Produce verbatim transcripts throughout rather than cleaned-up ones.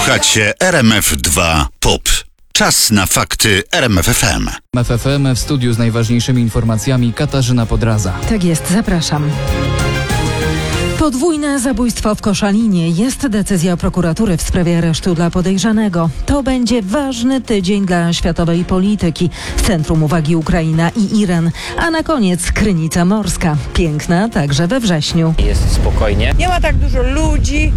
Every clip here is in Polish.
Słuchacie R M F dwa Pop. Czas na fakty R M F F M. R M F F M w studiu z najważniejszymi informacjami Katarzyna Podraza. Tak jest, zapraszam. Podwójne zabójstwo w Koszalinie. Jest decyzja prokuratury w sprawie aresztu dla podejrzanego. To będzie ważny tydzień dla światowej polityki. W centrum uwagi Ukraina i Iran. A na koniec Krynica Morska. Piękna także we wrześniu. Jest spokojnie. Nie ma tak dużo ludzi.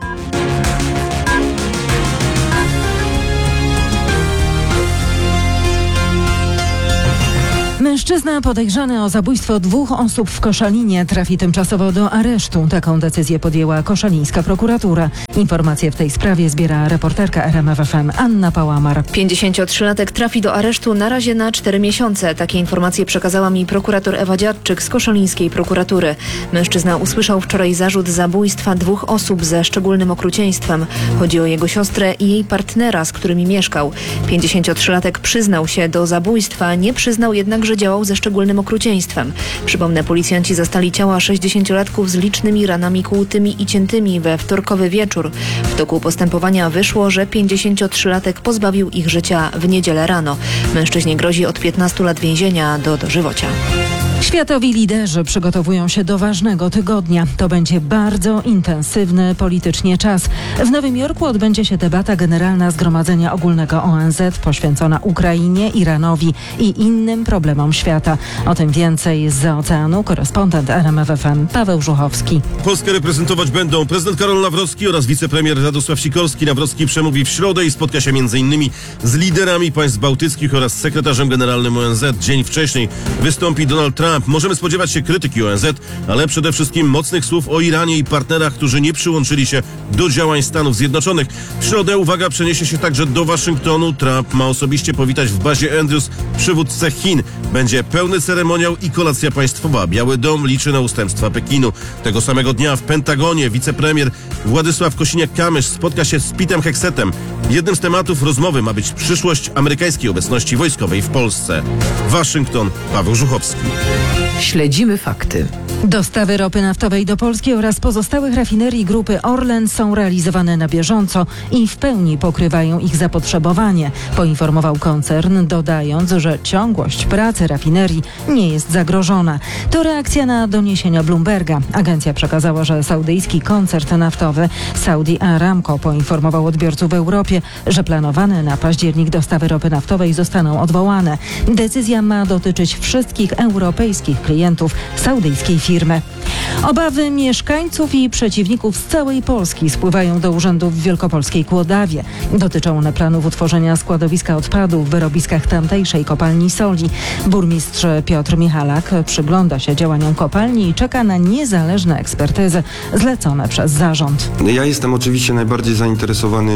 Mężczyzna podejrzany o zabójstwo dwóch osób w Koszalinie trafi tymczasowo do aresztu. Taką decyzję podjęła koszalińska prokuratura. Informacje w tej sprawie zbiera reporterka R M F F M Anna Pałamar. pięćdziesięciotrzylatek trafi do aresztu na razie na cztery miesiące. Takie informacje przekazała mi prokurator Ewa Dziadczyk z koszalińskiej prokuratury. Mężczyzna usłyszał wczoraj zarzut zabójstwa dwóch osób ze szczególnym okrucieństwem. Chodzi o jego siostrę i jej partnera, z którymi mieszkał. pięćdziesięciotrzylatek przyznał się do zabójstwa, nie przyznał jednak, że działał ze szczególnym okrucieństwem. Przypomnę, policjanci zastali ciała sześćdziesięciolatków z licznymi ranami kłutymi i ciętymi we wtorkowy wieczór. W toku postępowania wyszło, że pięćdziesięciotrzylatek pozbawił ich życia w niedzielę rano. Mężczyźnie grozi od piętnastu lat więzienia do dożywocia. Światowi liderzy przygotowują się do ważnego tygodnia. To będzie bardzo intensywny politycznie czas. W Nowym Jorku odbędzie się debata generalna Zgromadzenia Ogólnego O N Z poświęcona Ukrainie, Iranowi i innym problemom świata. O tym więcej zza oceanu korespondent R M F F M Paweł Żuchowski. Polskę reprezentować będą prezydent Karol Nawrocki oraz wicepremier Radosław Sikorski. Nawrocki przemówi w środę i spotka się m.in. z liderami państw bałtyckich oraz sekretarzem generalnym O N Z. Dzień wcześniej wystąpi Donald Trump. Możemy spodziewać się krytyki O N Z, ale przede wszystkim mocnych słów o Iranie i partnerach, którzy nie przyłączyli się do działań Stanów Zjednoczonych. W środę uwaga przeniesie się także do Waszyngtonu. Trump ma osobiście powitać w bazie Andrews przywódcę Chin. Będzie pełny ceremoniał i kolacja państwowa. Biały Dom liczy na ustępstwa Pekinu. Tego samego dnia w Pentagonie wicepremier Władysław Kosiniak-Kamysz spotka się z Petem Heksetem. Jednym z tematów rozmowy ma być przyszłość amerykańskiej obecności wojskowej w Polsce. Waszyngton, Paweł Żuchowski. Śledzimy fakty. Dostawy ropy naftowej do Polski oraz pozostałych rafinerii grupy Orlen są realizowane na bieżąco i w pełni pokrywają ich zapotrzebowanie, poinformował koncern, dodając, że ciągłość pracy rafinerii nie jest zagrożona. To reakcja na doniesienia Bloomberga. Agencja przekazała, że saudyjski koncern naftowy Saudi Aramco poinformował odbiorców w Europie, że planowane na październik dostawy ropy naftowej zostaną odwołane. Decyzja ma dotyczyć wszystkich europejskich klientów saudyjskiej firmy. Firmy. Obawy mieszkańców i przeciwników z całej Polski spływają do urzędów w wielkopolskiej Kłodawie. Dotyczą one planów utworzenia składowiska odpadów w wyrobiskach tamtejszej kopalni soli. Burmistrz Piotr Michalak przygląda się działaniom kopalni i czeka na niezależne ekspertyzy zlecone przez zarząd. Ja jestem oczywiście najbardziej zainteresowany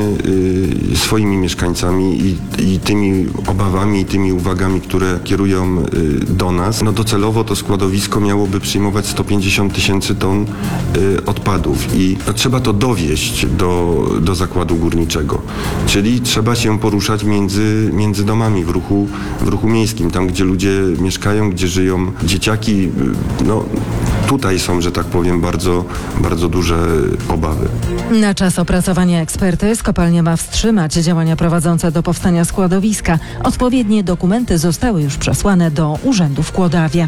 y, swoimi mieszkańcami i, i tymi obawami i tymi uwagami, które kierują y, do nas. No docelowo to składowisko miałoby przyjmować sto pięćdziesiąt tysięcy ton y, odpadów i no, trzeba to dowieźć do, do zakładu górniczego, czyli trzeba się poruszać między, między domami w ruchu, w ruchu miejskim, tam gdzie ludzie mieszkają, gdzie żyją dzieciaki, y, no tutaj są, że tak powiem, bardzo, bardzo duże obawy. Na czas opracowania ekspertyz kopalnia ma wstrzymać działania prowadzące do powstania składowiska. Odpowiednie dokumenty zostały już przesłane do urzędu w Kłodawie.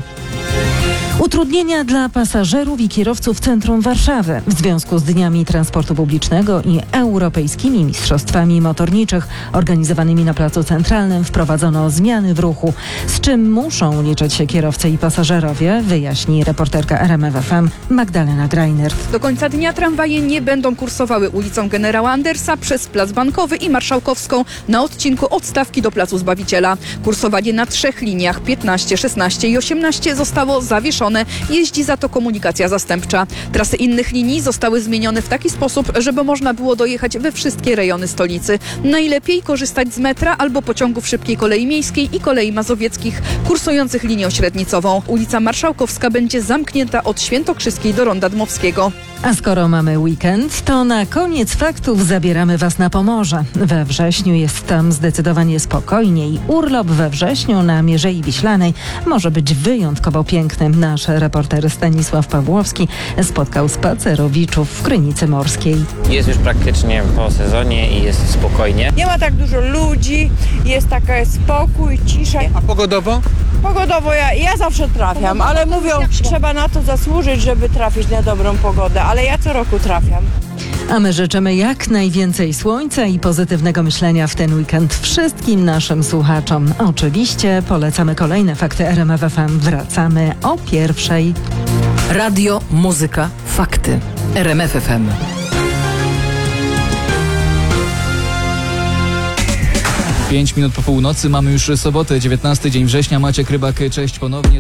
Utrudnienia dla pasażerów i kierowców w centrum Warszawy. W związku z Dniami Transportu Publicznego i Europejskimi Mistrzostwami Motorniczych organizowanymi na Placu Centralnym wprowadzono zmiany w ruchu. Z czym muszą liczyć się kierowcy i pasażerowie, wyjaśni reporterka R M F F M Magdalena Greinert. Do końca dnia tramwaje nie będą kursowały ulicą Generała Andersa przez Plac Bankowy i Marszałkowską na odcinku od Stawki do Placu Zbawiciela. Kursowanie na trzech liniach piętnaście, szesnaście i osiemnaście zostało zawieszone. Jeździ za to komunikacja zastępcza. Trasy innych linii zostały zmienione w taki sposób, żeby można było dojechać we wszystkie rejony stolicy. Najlepiej korzystać z metra albo pociągów szybkiej kolei miejskiej i kolei mazowieckich kursujących linią średnicową. Ulica Marszałkowska będzie zamknięta od Świętokrzyskiej do Ronda Dmowskiego. A skoro mamy weekend, to na koniec faktów zabieramy Was na Pomorze. We wrześniu jest tam zdecydowanie spokojniej. Urlop we wrześniu na Mierzei Wiślanej może być wyjątkowo piękny. Na Nasz reporter Stanisław Pawłowski spotkał spacerowiczów w Krynicy Morskiej. Jest już praktycznie po sezonie i jest spokojnie. Nie ma tak dużo ludzi, jest taka spokój, cisza. A pogodowo? Pogodowo ja, ja zawsze trafiam, ale mówią, trzeba na to zasłużyć, żeby trafić na dobrą pogodę, ale ja co roku trafiam. A my życzymy jak najwięcej słońca i pozytywnego myślenia w ten weekend wszystkim naszym słuchaczom. Oczywiście polecamy kolejne fakty R M F F M. Wracamy o pierwszej. Radio, muzyka, fakty. R M F F M. Pięć minut po północy, mamy już sobotę, dziewiętnasty dzień września. Maciek Rybak, cześć ponownie.